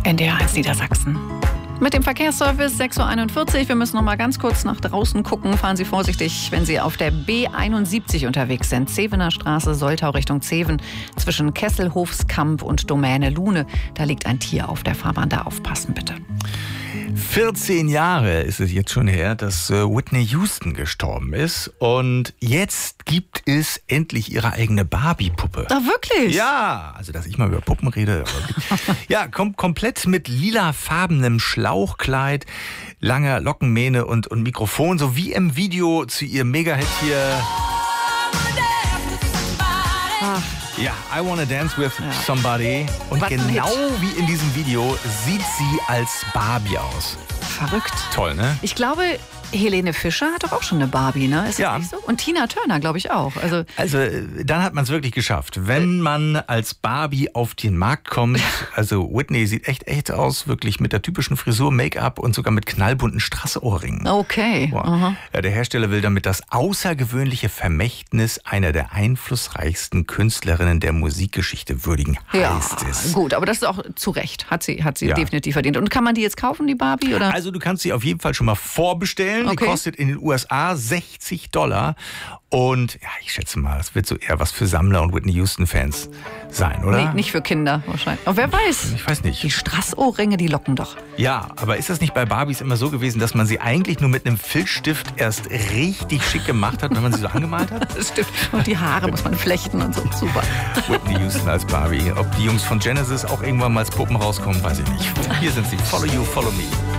NDR 1 Niedersachsen. Mit dem Verkehrsservice 6.41 Uhr. Wir müssen noch mal ganz kurz nach draußen gucken. Fahren Sie vorsichtig, wenn Sie auf der B71 unterwegs sind. Zevener Straße, Soltau Richtung Zeven. Zwischen Kesselhofskamp und Domäne Lune. Da liegt ein Tier auf der Fahrbahn. Da aufpassen, bitte. 14 Jahre ist es jetzt schon her, dass Whitney Houston gestorben ist. Und jetzt gibt es endlich ihre eigene Barbie-Puppe. Ach, wirklich? Ja, also dass ich mal über Puppen rede. Ja, komplett mit lilafarbenem Schlauchkleid, langer Lockenmähne und Mikrofon. So wie im Video zu ihrem Mega-Hit hier. Ach. Ja, I Wanna Dance With Somebody. Und Was genau wie in diesem Video sieht sie als Barbie aus. Verrückt. Toll, ne? Ich glaube, Helene Fischer hat doch auch schon eine Barbie, ne? Ist das nicht so? Und Tina Turner, glaube ich, auch. Also dann hat man es wirklich geschafft. Wenn man als Barbie auf den Markt kommt, also Whitney sieht echt aus, wirklich mit der typischen Frisur, Make-up und sogar mit knallbunten Strassohrringen. Okay. Wow. Ja, der Hersteller will damit das außergewöhnliche Vermächtnis einer der einflussreichsten Künstlerinnen der Musikgeschichte würdigen, heißt es. Gut, aber das ist auch zu Recht. Hat sie definitiv verdient. Und kann man die jetzt kaufen, die Barbie? Oder? Also du kannst sie auf jeden Fall schon mal vorbestellen. Die kostet in den USA $60. Und ja, ich schätze mal, das wird so eher was für Sammler und Whitney Houston-Fans sein, oder? Nee, nicht für Kinder wahrscheinlich. Aber wer weiß. Ich weiß nicht. Die Strassohrringe, die locken doch. Ja, aber ist das nicht bei Barbies immer so gewesen, dass man sie eigentlich nur mit einem Filzstift erst richtig schick gemacht hat, wenn man sie so angemalt hat? Das stimmt. Und die Haare muss man flechten und so. Super. Whitney Houston als Barbie. Ob die Jungs von Genesis auch irgendwann mal als Puppen rauskommen, weiß ich nicht. Hier sind sie. Follow You, Follow Me.